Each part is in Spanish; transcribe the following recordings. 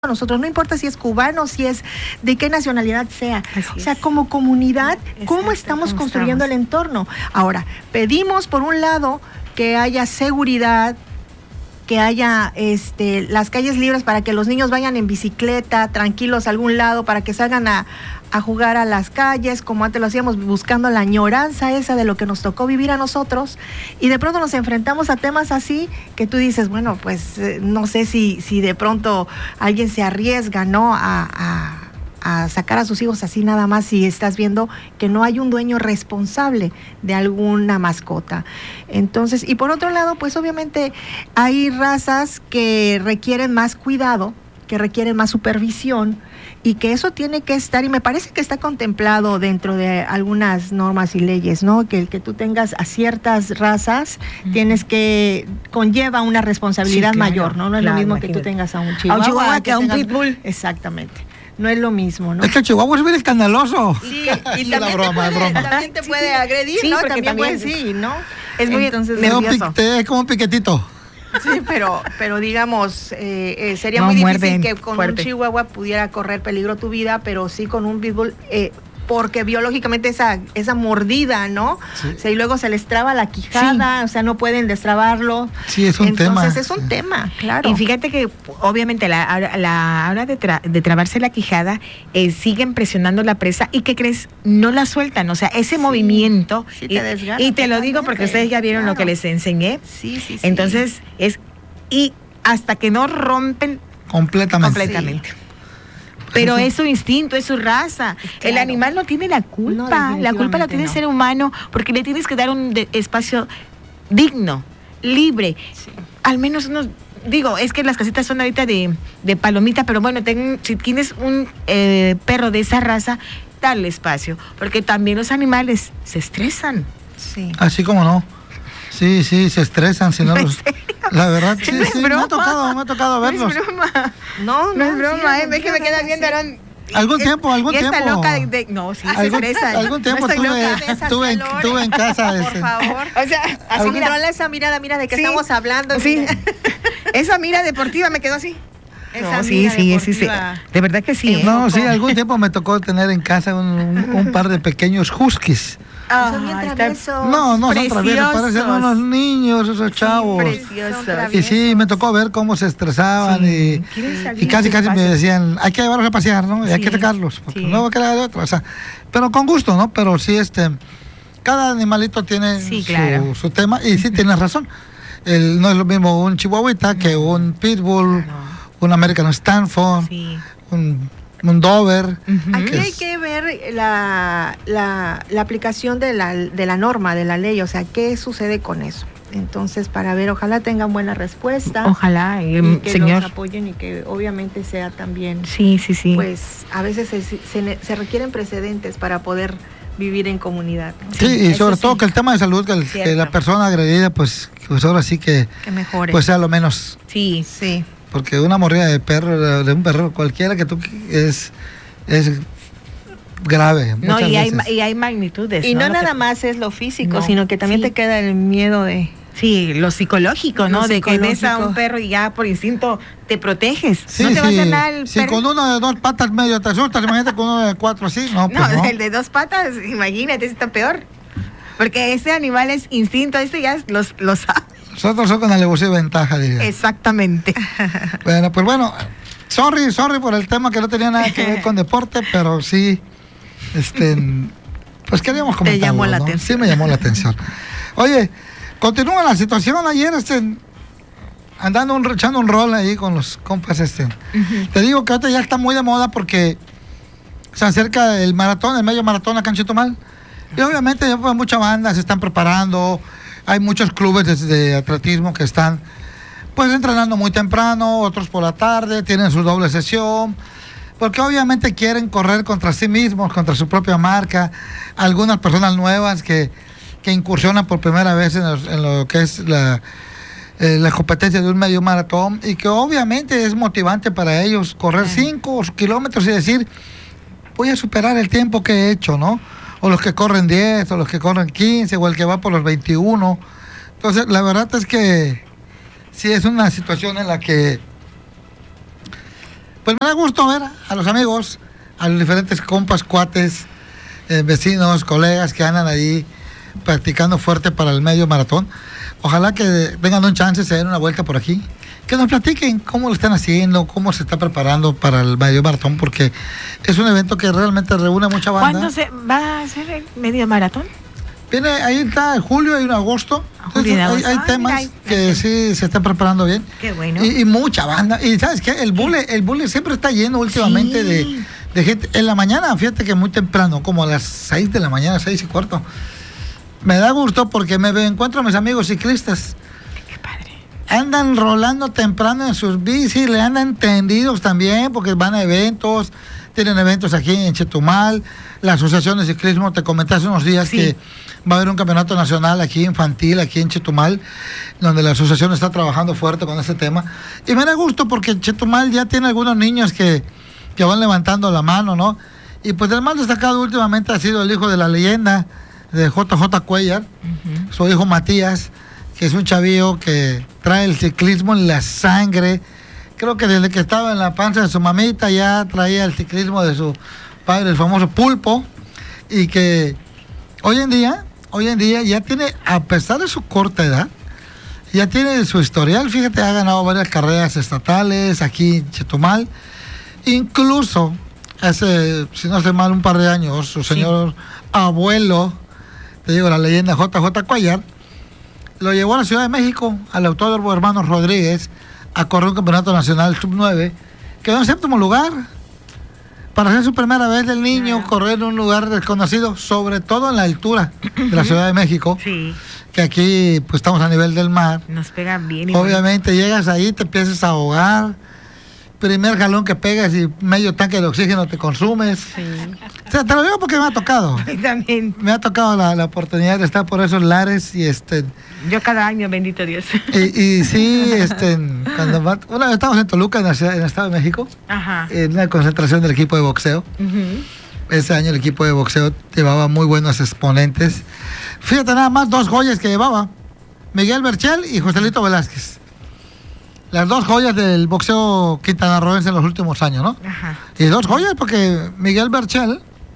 nosotros, no importa si es cubano, si es de qué nacionalidad sea. O sea, como comunidad, ¿cómo estamos construyendo el entorno? Ahora, pedimos por un lado que haya seguridad, que haya las calles libres para que los niños vayan en bicicleta, tranquilos a algún lado, para que salgan a jugar a las calles, como antes lo hacíamos, buscando la añoranza esa de lo que nos tocó vivir a nosotros, y de pronto nos enfrentamos a temas así, que tú dices, bueno, pues no sé si de pronto alguien se arriesga, ¿no?, a sacar a sus hijos así nada más si estás viendo que no hay un dueño responsable de alguna mascota. Entonces, y por otro lado, pues obviamente hay razas que requieren más cuidado, que requieren más supervisión, y que eso tiene que estar, y me parece que está contemplado dentro de algunas normas y leyes, ¿no? Que el que tú tengas a ciertas razas, tienes que, conlleva una responsabilidad mayor, ¿no? No es lo mismo que tú tengas a un chihuahua que a un pitbull. Exactamente. No es lo mismo, ¿no? Es que el chihuahua es bien escandaloso. Sí, y también, también te puede agredir, sí, ¿no? También puede, sí, ¿no? Es muy nervioso. Es como un piquetito. Sí, pero digamos, sería muy difícil que con un chihuahua pudiera correr peligro tu vida, pero sí con un pitbull, porque biológicamente esa mordida, ¿no? Sí. O sea, y luego se les traba la quijada, o sea, no pueden destrabarlo. Sí, es un tema. Entonces es un tema, claro. Y fíjate que obviamente a la hora de trabarse la quijada, siguen presionando la presa, y ¿qué crees? No la sueltan, o sea, ese movimiento. Sí, te desgana, y te lo digo porque ustedes ya vieron lo que les enseñé. Sí. Entonces y hasta que no rompen completamente. Sí. Pero es su instinto, es su raza. Claro. El animal no tiene la culpa. La culpa la tiene el ser humano, porque le tienes que dar un espacio digno, libre. Sí. Al menos es que las casitas son ahorita de palomita, pero bueno, si tienes un perro de esa raza, dale espacio, porque también los animales se estresan. Sí. Así como no. Sí, se estresan, si no los... La verdad, sí, me ha tocado verlos. No es broma. No es broma, es que me quedan viendo, Algún tiempo. Está loca no, sí, se estresa. Algún tiempo estuve en casa. Por favor. O sea, así controla esa mirada, mira de qué estamos hablando. Sí. Esa mira deportiva me quedó así. Sí. De verdad que sí. No, sí, algún tiempo me tocó tener en casa un par de pequeños huskies. Son bien traviesos. No son traviesos, parecen unos niños, esos chavos. Preciosos. Y sí, me tocó ver cómo se estresaban y casi me decían, hay que llevarlos a pasear, ¿no? Y hay que sacarlos, porque no va a quedar de otra. O sea, pero con gusto, ¿no? Pero sí, cada animalito tiene su tema, y sí tienes razón. No es lo mismo un chihuahuita que un pitbull, un American Stanford, un Dover. Aquí hay que ver la aplicación de la norma, de la ley, o sea, ¿qué sucede con eso? Entonces, para ver, ojalá tengan buena respuesta. Ojalá, y que señor los apoyen, y que obviamente sea también. Sí. Pues a veces se requieren precedentes para poder vivir en comunidad, ¿no? Sí, y sobre todo que el tema de salud, que la persona agredida, pues ahora sí que mejore. Pues sea lo menos. Sí. Porque una mordida de un perro cualquiera que tú es grave. No, y hay magnitudes. Y no nada más es lo físico, sino que también te queda el miedo de... Sí, lo psicológico, ¿no? De que ves a un perro y ya por instinto te proteges. No te va a hacer nada el perro. Si con uno de 2 patas medio te asustas, imagínate con uno de 4 así. No, el de 2 patas, imagínate, está peor. Porque ese animal es instinto, ya lo sabe. Nosotros somos con alevosía y ventaja, diría. Exactamente. Bueno, pues sorry por el tema que no tenía nada que ver con deporte, pero sí, pues queríamos comentarlo. Te llamó la atención. Sí, me llamó la atención. Oye, continúa la situación. Ayer echando un rol ahí con los compas. Te digo que ahorita ya está muy de moda porque se acerca el medio maratón acá en Chetumal. Y obviamente ya pues, mucha banda se están preparando. Hay muchos clubes de atletismo que están pues entrenando muy temprano, otros por la tarde, tienen su doble sesión, porque obviamente quieren correr contra sí mismos, contra su propia marca. Algunas personas nuevas que incursionan por primera vez en lo que es la competencia de un medio maratón, y que obviamente es motivante para ellos correr 5 kilómetros y decir, voy a superar el tiempo que he hecho, ¿no? O los que corren 10, o los que corren 15, o el que va por los 21. Entonces, la verdad es que sí es una situación en la que pues me da gusto ver a los amigos, a los diferentes compas, cuates, vecinos, colegas que andan ahí practicando fuerte para el medio maratón. Ojalá que tengan un chance, se den una vuelta por aquí, que nos platiquen cómo lo están haciendo, cómo se está preparando para el medio maratón, porque es un evento que realmente reúne mucha banda. ¿Cuándo se va a hacer el medio maratón? Viene, ahí está en julio y en agosto. Entonces, hay temas que sí se están preparando bien. Qué bueno. Y mucha banda. Y ¿sabes qué? El bule siempre está lleno últimamente de gente. En la mañana, fíjate que muy temprano, como a las 6 de la mañana, 6:15. Me da gusto porque me encuentro a mis amigos ciclistas. Qué padre. Andan rolando temprano en sus bicis, le andan tendidos también porque van a eventos. Tienen eventos aquí en Chetumal. La Asociación de Ciclismo, te comenté hace unos días que va a haber un campeonato nacional aquí infantil, aquí en Chetumal, donde la asociación está trabajando fuerte con este tema. Y me da gusto porque Chetumal ya tiene algunos niños que van levantando la mano, ¿no? Y pues el más destacado últimamente ha sido el hijo de la leyenda, de JJ Cuellar, su hijo Matías, que es un chavillo que trae el ciclismo en la sangre. Creo que desde que estaba en la panza de su mamita ya traía el ciclismo de su padre, el famoso Pulpo, y que hoy en día ya tiene, a pesar de su corta edad, ya tiene su historial. Fíjate, ha ganado varias carreras estatales aquí en Chetumal. Incluso hace, si no estoy mal, un par de años, su señor abuelo, te digo, la leyenda JJ Cuellar, lo llevó a la Ciudad de México, al Autódromo Hermanos Rodríguez, a correr un campeonato nacional sub-9. Quedó en 7º lugar. Para ser su primera vez del niño, correr en un lugar desconocido, sobre todo en la altura de la Ciudad de México, que aquí pues estamos a nivel del mar. Nos pegan bien. Obviamente llegas ahí, te empiezas a ahogar, primer jalón que pegas y medio tanque de oxígeno te consumes. O sea, te lo digo porque me ha tocado. También. Me ha tocado la oportunidad de estar por esos lares y yo cada año, bendito Dios. Y sí, una vez estábamos en Toluca, en el Estado de México, en una concentración del equipo de boxeo. Ese año el equipo de boxeo llevaba muy buenos exponentes. Fíjate nada más, 2 joyas que llevaba: Miguel Berchel y Joselito Velázquez. Las 2 joyas del boxeo quintanarroense en los últimos años, ¿no? Y 2 joyas porque Miguel Berchel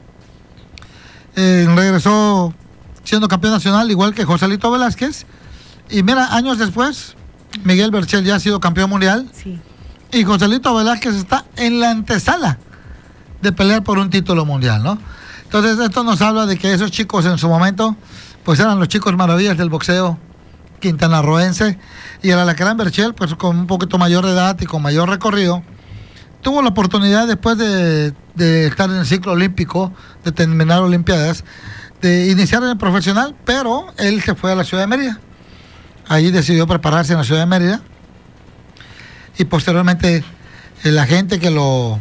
regresó siendo campeón nacional, igual que Joselito Velázquez. Y mira, años después, Miguel Berchel ya ha sido campeón mundial. Y Joselito Velázquez está en la antesala de pelear por un título mundial, ¿no? Entonces, esto nos habla de que esos chicos en su momento, pues eran los chicos maravillas del boxeo quintanarroense. Y el Alacrán Berchel, pues con un poquito mayor de edad y con mayor recorrido, tuvo la oportunidad después de estar en el ciclo olímpico, de terminar Olimpiadas, de iniciar en el profesional, pero él se fue a la Ciudad de Mérida. Ahí decidió prepararse en la Ciudad de Mérida y posteriormente la gente que lo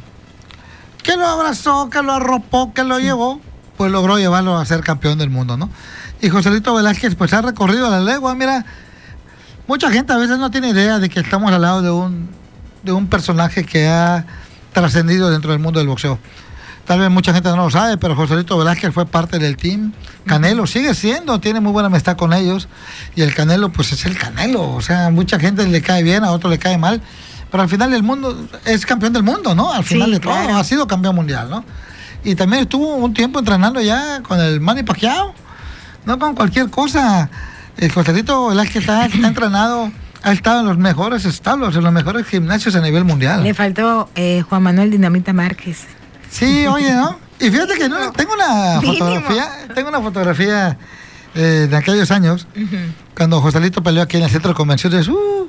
abrazó, que lo arropó, que lo llevó, pues logró llevarlo a ser campeón del mundo, ¿no? Y Joselito Velázquez pues ha recorrido la legua. Mira, mucha gente a veces no tiene idea de que estamos al lado de un personaje que ha trascendido dentro del mundo del boxeo. Tal vez mucha gente no lo sabe, pero Joselito Velázquez fue parte del team Canelo, sigue siendo, tiene muy buena amistad con ellos, y el Canelo pues es el Canelo. O sea, mucha gente le cae bien, a otro le cae mal, pero al final el mundo es campeón del mundo, ¿no? Al final de todo, ha sido campeón mundial, ¿no? Y también estuvo un tiempo entrenando ya con el Manny Pacquiao, no con cualquier cosa. El Joselito Velázquez ha entrenado, ha estado en los mejores establos, en los mejores gimnasios a nivel mundial. Le faltó Juan Manuel Dinamita Márquez. Sí, oye, ¿no? Y fíjate que tengo una fotografía de aquellos años, cuando Joselito peleó aquí en el centro de convenciones.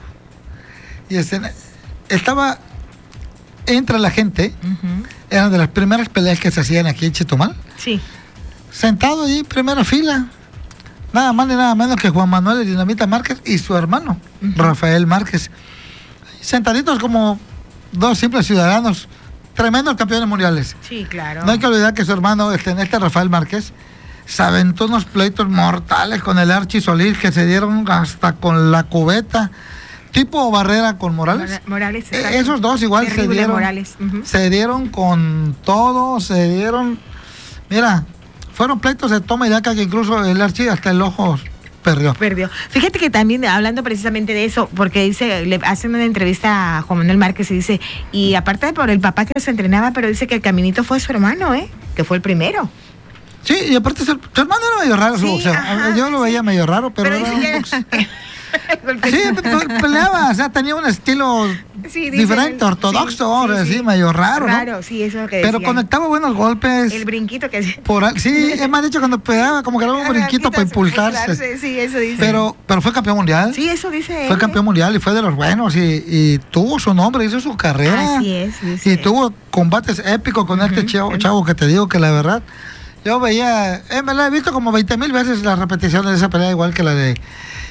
Y estaba entre la gente, eran de las primeras peleas que se hacían aquí en Chetumal. Sentado allí, primera fila, nada más ni nada menos que Juan Manuel Dinamita Márquez y su hermano, Rafael Márquez. Sentaditos como 2 simples ciudadanos, tremendos campeones mundiales. Sí, claro. No hay que olvidar que su hermano, Rafael Márquez, se aventó unos pleitos mortales con el Archie Solís, que se dieron hasta con la cubeta, tipo Barrera con Morales. Morales, esos dos igual se dieron con todo, mira, fueron pleitos de toma y daca que incluso el Archie hasta el ojo perdió. Fíjate que también, hablando precisamente de eso, porque le hacen una entrevista a Juan Manuel Márquez y dice, y aparte por el papá que los entrenaba, pero dice que el caminito fue su hermano, que fue el primero. Sí, y aparte su hermano era medio raro su boxeo. Yo lo veía medio raro, pero era un boxeo. Sí, peleaba, o sea, tenía un estilo diferente, ortodoxo, medio raro, Raro, sí, eso es lo que decía. Pero conectaba buenos golpes. El brinquito que hacía. Sí, es más dicho cuando pegaba, como que era un brinquito para impulsarse. Sí, eso dice. Pero fue campeón mundial. Sí, eso dice. Fue campeón mundial y fue de los buenos y tuvo su nombre, hizo su carrera. Así es. Y tuvo combates épicos con este chavo que te digo que la verdad, yo veía, me la he visto como 20,000 veces la repetición de esa pelea, igual que la de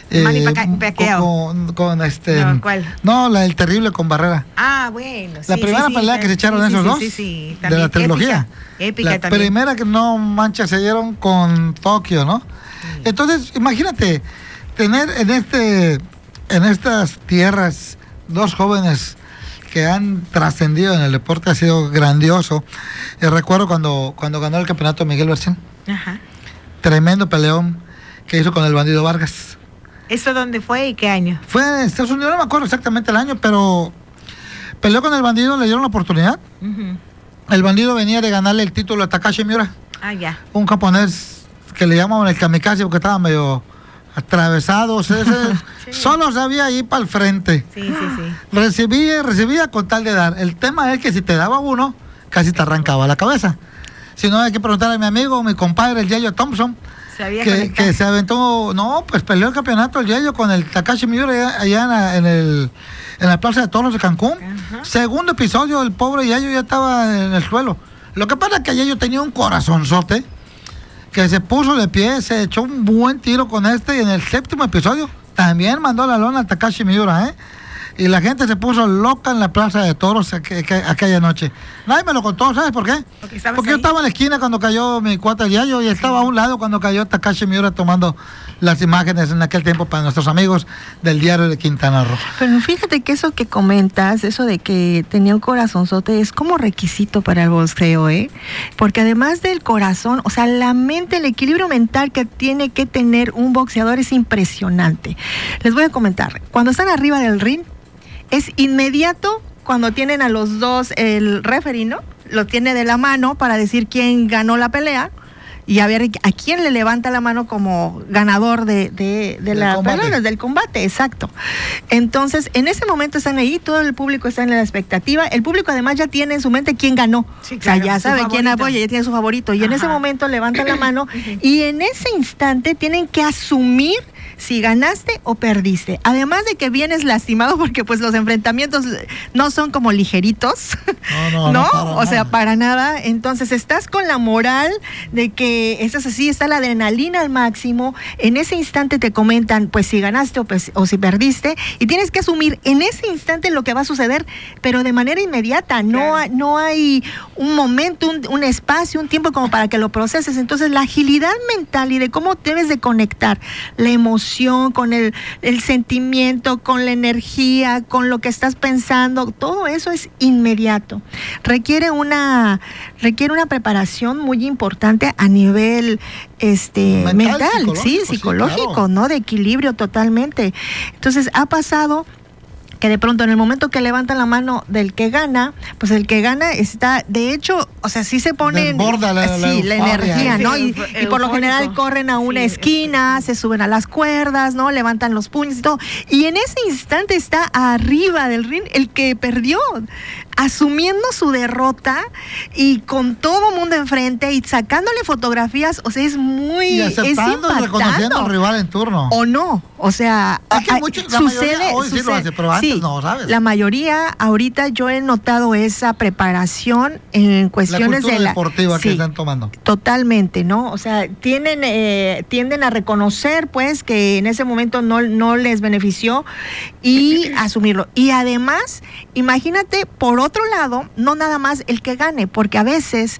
¿cuál? No, la del terrible con Barrera. Bueno. La primera pelea que se echaron esos dos. Sí, de la trilogía. Épica la también. Primera que no mancha se dieron con Tokio, ¿no? Sí. Entonces, imagínate tener en estas tierras dos jóvenes que han trascendido en el deporte, ha sido grandioso. Recuerdo cuando ganó el campeonato Miguel Berchán. Tremendo peleón que hizo con el Bandido Vargas. ¿Eso dónde fue y qué año? Fue en Estados Unidos, no me acuerdo exactamente el año, pero peleó con el Bandido, le dieron la oportunidad. El Bandido venía de ganarle el título a Takashi Miura. Ya. Un japonés que le llamaban el kamikaze porque estaba medio atravesado, solo sabía ir para el frente. Sí. Recibía con tal de dar. El tema es que si te daba uno, casi te arrancaba la cabeza. Si no, hay que preguntarle a mi amigo, mi compadre, el Yayo Thompson, que se aventó, peleó el campeonato el Yayo con el Takashi Miura allá en la Plaza de Toros de Cancún. Segundo episodio, el pobre Yayo ya estaba en el suelo. Lo que pasa es que Yayo tenía un corazonzote que se puso de pie, se echó un buen tiro con y en el séptimo episodio también mandó la lona al Takashi Miura, y la gente se puso loca en la Plaza de Toros aquella noche. Nadie me lo contó, ¿sabes por qué? Porque yo estaba en la esquina cuando cayó mi cuata Yayo y estaba a un lado cuando cayó Takashi Miura tomando las imágenes en aquel tiempo para nuestros amigos del diario de Quintana Roo. Pero fíjate que eso que comentas, eso de que tenía un corazonzote, es como requisito para el boxeo, porque además del corazón, o sea, la mente, el equilibrio mental que tiene que tener un boxeador es impresionante. Les voy a comentar, cuando están arriba del ring, es inmediato cuando tienen a los dos, el referee, ¿no? Lo tiene de la mano para decir quién ganó la pelea y a ver a quién le levanta la mano como ganador de la pelea, del combate, exacto. Entonces, en ese momento están ahí, todo el público está en la expectativa. El público además ya tiene en su mente quién ganó. Sí, claro, o sea, ya sabe quién apoya, ya tiene su favorito. Y en ese momento levantan la mano y en ese instante tienen que asumir si ganaste o perdiste. Además de que vienes lastimado porque pues los enfrentamientos no son como ligeritos. No, o sea, para nada. Entonces estás con la moral de que estás así, está la adrenalina al máximo. En ese instante te comentan pues si ganaste o si perdiste y tienes que asumir en ese instante lo que va a suceder, pero de manera inmediata. Claro. No hay un momento, un espacio, un tiempo como para que lo proceses. Entonces la agilidad mental y de cómo debes de conectar la emoción con el sentimiento, con la energía, con lo que estás pensando, todo eso es inmediato. Requiere una preparación muy importante a nivel mental, psicológico, claro, ¿no? De equilibrio totalmente. Entonces ha pasado que de pronto en el momento que levantan la mano del que gana, pues el que gana está, de hecho, o sea, sí se pone la energía, ¿no? Y por lo general corren a una esquina, se suben a las cuerdas, ¿no? Levantan los puños y todo. Y en ese instante está arriba del ring el que perdió, asumiendo su derrota y con todo el mundo enfrente y sacándole fotografías, o sea, es muy... Y aceptando y reconociendo al rival en turno. O no, o sea, sucede... Hoy sí lo hace, pero antes no, ¿sabes? La mayoría, ahorita yo he notado esa preparación en cuestiones de la deportiva que están tomando. Totalmente, ¿no? O sea, tienden a reconocer, pues, que en ese momento no les benefició y asumirlo. Y además, imagínate, por otro lado, no nada más el que gane, porque a veces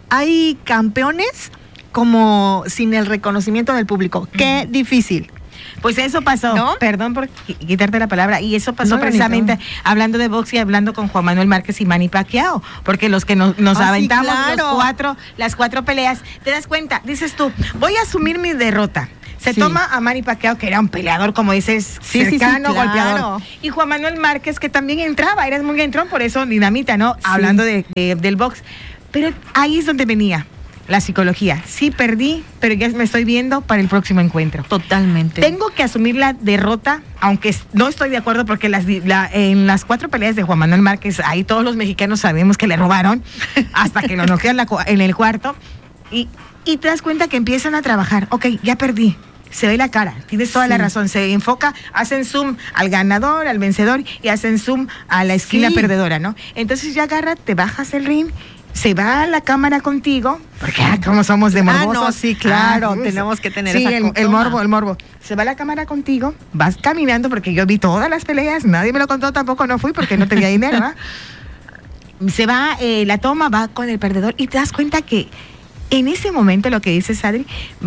hay campeones como sin el reconocimiento del público. Qué difícil. Pues eso pasó, ¿no? Perdón por quitarte la palabra, y eso pasó precisamente hablando de box y hablando con Juan Manuel Márquez y Manny Pacquiao, porque los que nos aventamos las cuatro peleas, te das cuenta, dices tú, voy a asumir mi derrota, Se toma a Manny Pacquiao, que era un peleador, como dices, cercano, claro. golpeador. Y Juan Manuel Márquez, que también entraba, eres muy entrón, por eso dinamita, ¿no? Sí. Hablando del box. Pero ahí es donde venía la psicología. Sí perdí, pero ya me estoy viendo para el próximo encuentro. Totalmente. Tengo que asumir la derrota, aunque no estoy de acuerdo porque en las 4 peleas de Juan Manuel Márquez, ahí todos los mexicanos sabemos que le robaron hasta que lo noquean en el cuarto. Y te das cuenta que empiezan a trabajar. Ok, ya perdí. Se ve la cara, tienes toda la razón, se enfoca, hacen zoom al ganador, al vencedor y hacen zoom a la esquina perdedora, ¿no? Entonces ya agarra, te bajas el ring, se va a la cámara contigo, porque como somos de morbosos. No, sí, claro, tenemos que tener esa el morbo. Se va a la cámara contigo, vas caminando, porque yo vi todas las peleas, nadie me lo contó, tampoco no fui porque no tenía dinero, ¿verdad? Se va, la toma, va con el perdedor y te das cuenta que en ese momento, lo que dices, Adri,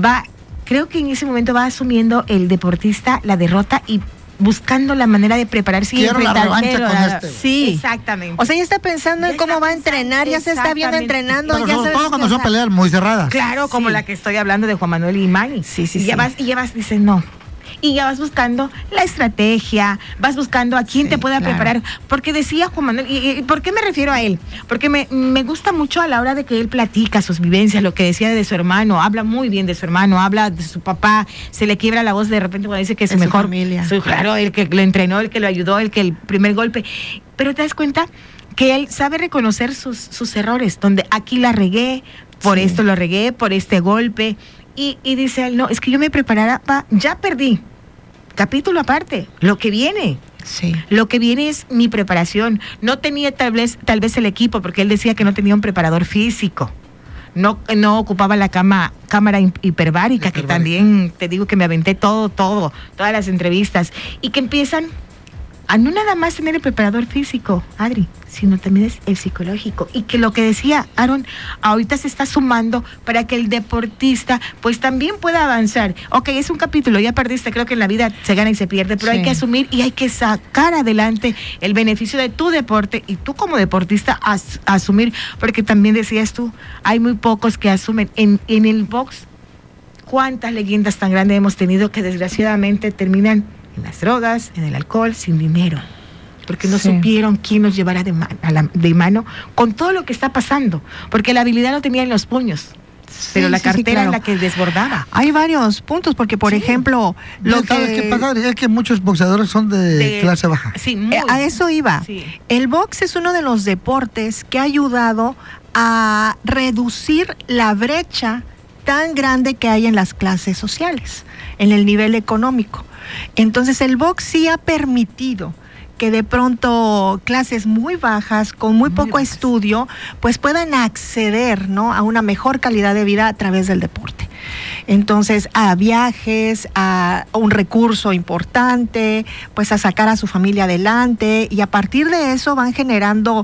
creo que en ese momento va asumiendo el deportista la derrota y buscando la manera de prepararse y enfrentar. La revancha con este. Sí, exactamente. O sea, ya está pensando en cómo va a entrenar, ya se está viendo entrenando. Pero ya sobre todo cuando son peleas muy cerradas. Claro, como la que estoy hablando de Juan Manuel y Manny. Sí. Y ya vas, dices, no. Y ya vas buscando la estrategia, vas buscando a quién te pueda preparar. Porque decía Juan Manuel, ¿y por qué me refiero a él? Porque me gusta mucho a la hora de que él platica sus vivencias, lo que decía de su hermano, habla muy bien de su hermano, habla de su papá, se le quiebra la voz de repente cuando dice que es su mejor familia. Claro, el que lo entrenó, el que lo ayudó, el primer golpe. Pero te das cuenta que él sabe reconocer sus errores, donde aquí la regué, por esto lo regué, por este golpe. Y dice él, no, es que yo me preparara ya perdí. Capítulo aparte, lo que viene. Sí. Lo que viene es mi preparación. No tenía tal vez el equipo, porque él decía que no tenía un preparador físico. No ocupaba la cámara hiperbárica, que también te digo que me aventé todas las entrevistas. Y que empiezan a no nada más tener el preparador físico, Adri, sino también es el psicológico. Y que lo que decía Aaron, ahorita se está sumando para que el deportista pues también pueda avanzar. Ok, es un capítulo, ya perdiste, creo que en la vida se gana y se pierde, pero hay que asumir y hay que sacar adelante el beneficio de tu deporte y tú como deportista asumir, porque también decías tú, hay muy pocos que asumen. En el box, ¿cuántas leyendas tan grandes hemos tenido que desgraciadamente terminan en las drogas, en el alcohol, sin dinero? Porque no supieron quién nos llevara de mano con todo lo que está pasando, porque la habilidad lo tenía en los puños, pero la cartera es la que desbordaba. Hay varios puntos, porque por ejemplo, ¿Qué pasa? Es que muchos boxeadores son de clase baja. Sí, a eso iba. Sí. El box es uno de los deportes que ha ayudado a reducir la brecha tan grande que hay en las clases sociales, en el nivel económico. Entonces el box sí ha permitido que de pronto clases muy bajas, con muy poco estudio, pues puedan acceder, ¿no?, a una mejor calidad de vida a través del deporte. Entonces, a viajes, a un recurso importante, pues a sacar a su familia adelante, y a partir de eso van generando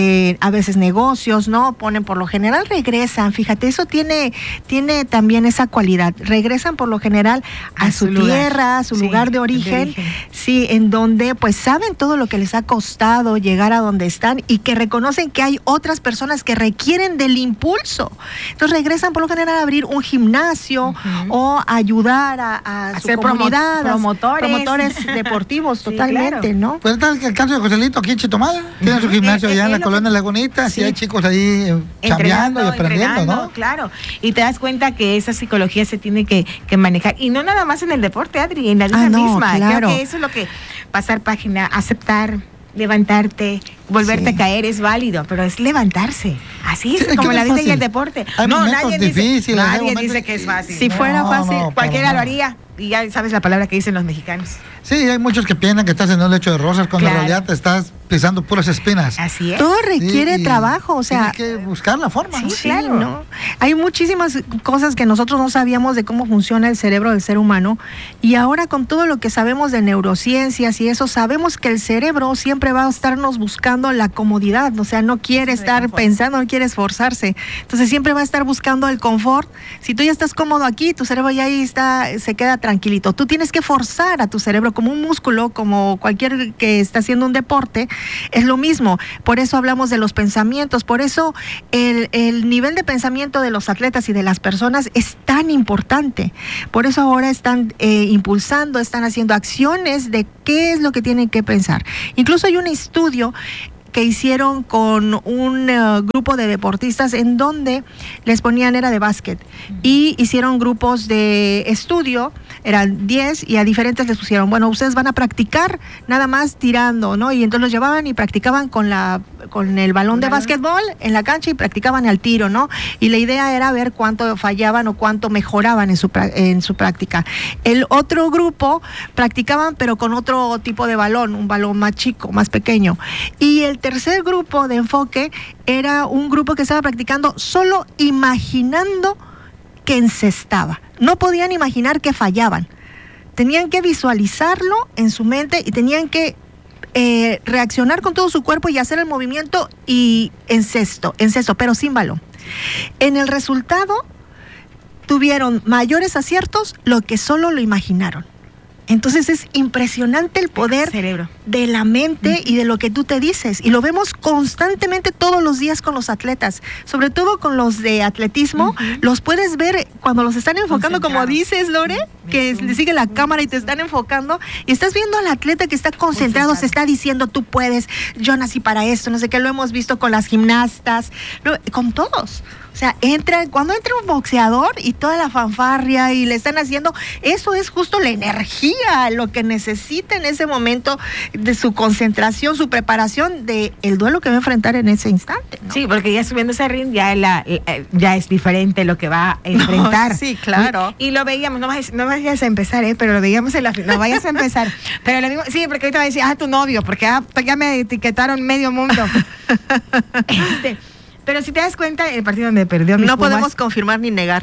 a veces negocios, ¿no? Por lo general regresan, fíjate, eso tiene también esa cualidad, regresan por lo general a su tierra, a su lugar de origen, sí, en donde pues saben todo lo que les ha costado llegar a donde están y que reconocen que hay otras personas que requieren del impulso. Entonces regresan por lo general a abrir un gimnasio, o ayudar a su comunidad, promotores deportivos, totalmente, claro, ¿no? Pues está el caso de Joselito aquí en Chetumal, tiene su gimnasio allá en la colonia Lagunitas, y hay chicos ahí chambeando y aprendiendo, ¿no? Claro, y te das cuenta que esa psicología se tiene que manejar, y no nada más en el deporte, Adri, en la vida misma. Claro. Creo que eso es lo que, pasar página, aceptar, levantarte, volverte a caer es válido, pero es levantarse. Así es, como la vida y el deporte. Nadie dice que es fácil. Si fuera fácil, cualquiera lo haría. Y ya sabes la palabra que dicen los mexicanos. Sí, hay muchos que piensan que estás en un lecho de rosas cuando en realidad te estás pisando puras espinas. Así es. Todo requiere trabajo, o sea, tienes que buscar la forma. Sí, claro. ¿No? Hay muchísimas cosas que nosotros no sabíamos de cómo funciona el cerebro del ser humano, y ahora con todo lo que sabemos de neurociencias y eso, sabemos que el cerebro siempre va a estarnos buscando la comodidad, o sea, no quiere estar pensando, no quiere esforzarse, entonces siempre va a estar buscando el confort. Si tú ya estás cómodo aquí, tu cerebro ya ahí se queda tranquilito. Tú tienes que forzar a tu cerebro como un músculo, como cualquier que está haciendo un deporte, Es lo mismo, por eso hablamos de los pensamientos, por eso el nivel de pensamiento de los atletas y de las personas es tan importante. Por eso ahora están impulsando, están haciendo acciones de qué es lo que tienen que pensar. Incluso hay un estudio que hicieron con un grupo de deportistas en donde les ponían, era de básquet, y hicieron grupos de estudio, eran 10 y a diferentes les pusieron, bueno, ustedes van a practicar nada más tirando, ¿no? Y entonces los llevaban y practicaban con el balón de básquetbol en la cancha y practicaban al tiro, ¿no? Y la idea era ver cuánto fallaban o cuánto mejoraban en su práctica. El otro grupo practicaban pero con otro tipo de balón, un balón más chico, más pequeño. Y el tercer grupo de enfoque era un grupo que estaba practicando solo imaginando que encestaba. No podían imaginar que fallaban. Tenían que visualizarlo en su mente y tenían que reaccionar con todo su cuerpo y hacer el movimiento y encesto, pero sin balón. En el resultado tuvieron mayores aciertos lo que solo lo imaginaron. Entonces es impresionante el poder de la mente y de lo que tú te dices. Y lo vemos constantemente todos los días con los atletas, sobre todo con los de atletismo. Los puedes ver cuando los están enfocando, como dices, Lore, que le sigue la cámara y te están enfocando. Y estás viendo al atleta que está concentrado, se está diciendo, tú puedes, yo nací para esto, no sé qué. Lo hemos visto con las gimnastas, con todos. O sea, cuando entra un boxeador y toda la fanfarria y le están haciendo, eso es justo la energía, lo que necesita en ese momento de su concentración, su preparación del duelo que va a enfrentar en ese instante, ¿no? Sí, porque ya subiéndose al ring ya es diferente lo que va a enfrentar. No, sí, claro. Y lo veíamos, no vayas a empezar, pero lo veíamos en la final, no vayas a empezar. Pero lo mismo, sí, porque ahorita va a decir, tu novio, porque ya me etiquetaron medio mundo. Pero si te das cuenta, el partido donde perdió mis No Pumas, podemos confirmar ni negar.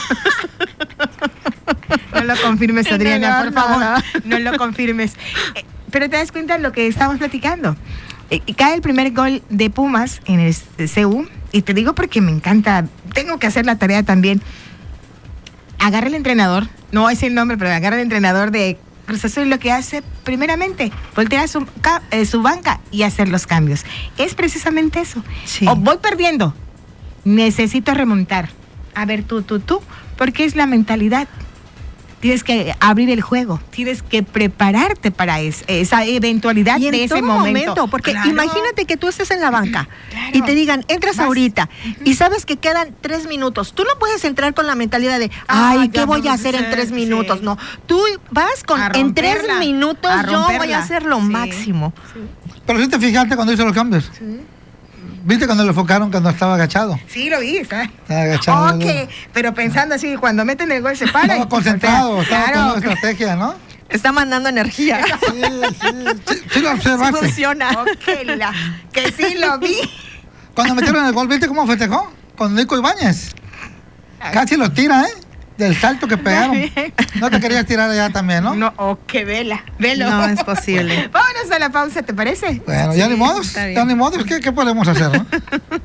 No lo confirmes, Adriana, por favor. No lo confirmes. Pero te das cuenta de lo que estamos platicando. Cae el primer gol de Pumas en el CU, y te digo porque me encanta, tengo que hacer la tarea también. Agarra el entrenador, no voy a decir el nombre, pero agarra el entrenador de Cruz Azul, lo que hace primeramente, voltear su banca y hacer los cambios. Es precisamente eso. Sí. Voy perdiendo, necesito remontar. A ver, tú, porque es la mentalidad. Tienes que abrir el juego, tienes que prepararte para esa eventualidad y de ese momento. Porque imagínate que tú estés en la banca y te digan, entras ahorita y sabes que quedan 3 minutos. Tú no puedes entrar con la mentalidad de, ¿qué voy a hacer en 3 minutos? Sí. No, tú vas en 3 minutos yo voy a hacer lo máximo. Sí. Pero si te fijaste cuando hizo los cambios. Sí. ¿Viste cuando lo enfocaron cuando estaba agachado? Sí, lo vi, estaba agachado. Ok, pero pensando así, cuando meten el gol se para. Estaba concentrado, estaba con estrategia, ¿no? Está mandando energía. Sí lo observaste. Sí funciona. Que sí lo vi. Cuando metieron el gol, ¿viste cómo festejó? Con Nico Ibáñez. Casi lo tira, del salto que pegaron. No te querías tirar allá también, ¿no? No, velo. No es posible. Vámonos a la pausa, ¿te parece? Bueno, ya ni modos. ¿Qué podemos hacer, no?